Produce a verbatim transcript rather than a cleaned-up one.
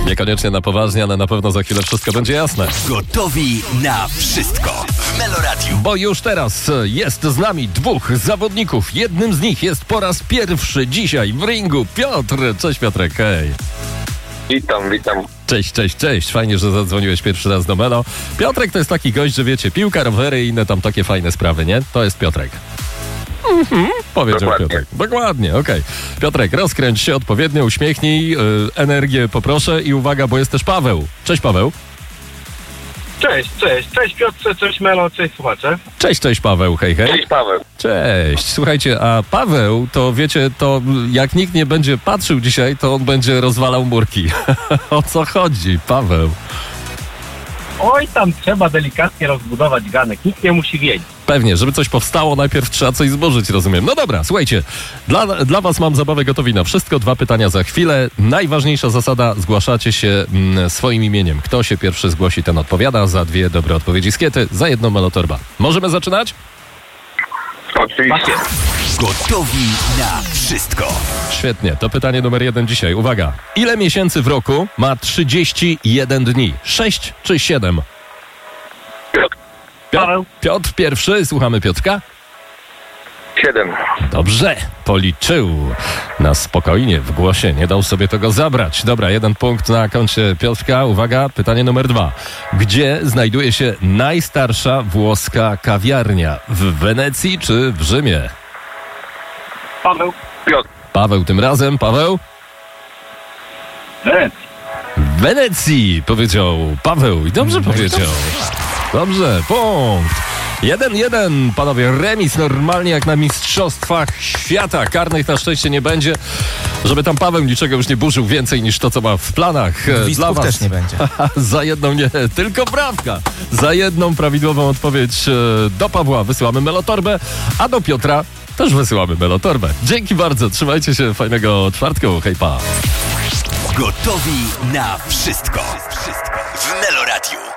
Niekoniecznie na poważnie, ale na pewno za chwilę wszystko będzie jasne. Gotowi na wszystko w Meloradiu. Bo już teraz jest z nami dwóch zawodników. Jednym z nich jest po raz pierwszy dzisiaj w ringu Piotr. Cześć Piotrek, hej. Witam, witam. Cześć, cześć, cześć. Fajnie, że zadzwoniłeś pierwszy raz do Melo. Piotrek to jest taki gość, że wiecie, piłka, rowery i inne tam takie fajne sprawy, nie? To jest Piotrek. Mhm, powiedział Dokładnie. Piotrek. Dokładnie, okej. Okay. Piotrek, rozkręć się, odpowiednio, uśmiechnij, yy, energię poproszę i uwaga, bo jest też Paweł. Cześć Paweł. Cześć, cześć, cześć Piotrze, cześć Melo, cześć słuchacze. Cześć, cześć Paweł, hej, hej. Cześć Paweł. Cześć. Słuchajcie, a Paweł, to wiecie, to jak nikt nie będzie patrzył dzisiaj, to on będzie rozwalał murki. O co chodzi, Paweł? Oj, tam trzeba delikatnie rozbudować ganek, nikt nie musi wiedzieć. Pewnie, żeby coś powstało, najpierw trzeba coś zburzyć, rozumiem. No dobra, słuchajcie, dla, dla was mam zabawę gotowi na wszystko, dwa pytania za chwilę. Najważniejsza zasada, zgłaszacie się mm, swoim imieniem. Kto się pierwszy zgłosi, ten odpowiada. Za dwie dobre odpowiedzi z kiety, za jedną melotorba. Możemy zaczynać? Oczywiście. Gotowi na wszystko. Świetnie, to pytanie numer jeden dzisiaj. Uwaga, ile miesięcy w roku ma trzydzieści jeden dni? Sześć czy siedem? Piotr. Paweł. Piotr pierwszy, słuchamy Piotrka. Siedem. Dobrze, policzył. Na spokojnie, w głosie, nie dał sobie tego zabrać. Dobra, jeden punkt na koncie Piotrka. Uwaga, pytanie numer dwa. Gdzie znajduje się najstarsza włoska kawiarnia? W Wenecji czy w Rzymie? Paweł. Piotr. Paweł tym razem. Paweł? Red. W Wenecji, powiedział Paweł. I dobrze powiedział. Dobrze, punkt. Jeden, jeden, panowie, remis normalnie jak na mistrzostwach świata. Karnych na szczęście nie będzie, żeby tam Paweł niczego już nie burzył więcej niż to, co ma w planach. E, Gwizdków Dla was też nie będzie. za jedną nie, tylko brawka. Za jedną prawidłową odpowiedź e, do Pawła wysyłamy melotorbę, a do Piotra też wysyłamy melotorbę. Dzięki bardzo, trzymajcie się, fajnego czwartku, hej pa. Gotowi na wszystko w Meloradiu.